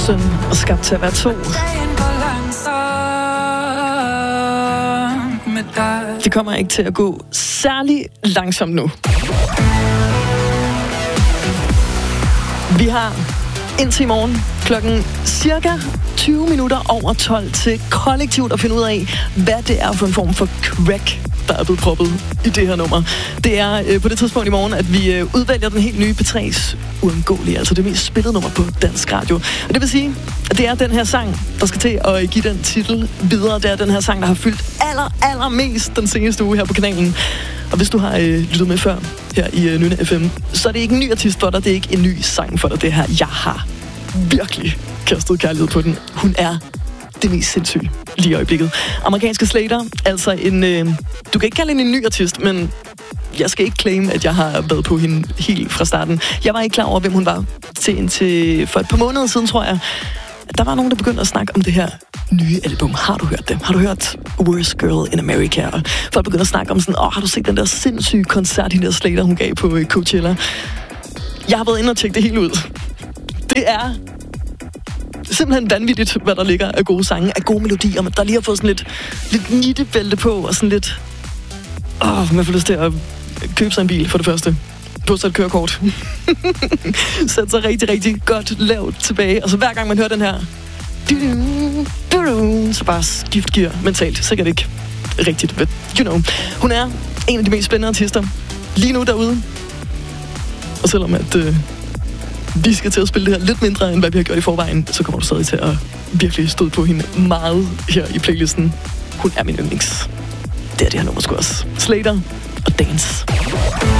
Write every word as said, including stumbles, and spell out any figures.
søn og skabt til at være to. Det kommer ikke til at gå særlig langsomt nu. Vi har indtil i morgen klokken cirka tyve minutter over tolv til kollektivt at finde ud af, hvad det er for en form for crack, der er blevet proppet i det her nummer. Det er øh, på det tidspunkt i morgen, at vi øh, udvælger den helt nye P tre's Uundgåelige, altså det mest spillede nummer på dansk radio. Og det vil sige, at det er den her sang, der skal til at give den titel videre. Det er den her sang, der har fyldt aller, allermest den seneste uge her på kanalen. Og hvis du har øh, lyttet med før her i øh, Nynne F M, så er det ikke en ny artist for dig, det er ikke en ny sang for dig, det her. Jeg har virkelig kastet kærlighed på den. Hun er det mest sindssyge lige i øjeblikket. Amerikanske Slater, altså en... Øh, du kan ikke kalde hende en ny artist, men jeg skal ikke claim, at jeg har været på hende helt fra starten. Jeg var ikke klar over, hvem hun var til indtil for et par måneder siden, tror jeg. Der var nogen, der begyndte at snakke om det her nye album. Har du hørt det? Har du hørt Worst Girl in America? Og folk begyndte at snakke om sådan, åh, har du set den der sindssyge koncert, hende der Slater, hun gav på Coachella? Jeg har været inde og tjekke det hele ud. Det er simpelthen vanvittigt, hvad der ligger af gode sange, af gode melodier, men der lige har fået sådan lidt, lidt nittebælte på, og sådan lidt... Åh, man får lyst til at købe sig en bil, for det første. På sig et kørekort. Sæt sig rigtig, rigtig godt lavt tilbage, og så hver gang man hører den her, så bare skift gear mentalt. Sikkert ikke rigtigt, but you know. Hun er en af de mest spændende artister lige nu derude. Og selvom at... Øh, vi skal til at spille det her lidt mindre, end hvad vi har gjort i forvejen, så kommer du stadig til at virkelig støde på hende meget her i playlisten. Hun er min yndlings. Det er det her nummer sgu også. Slater og Dance.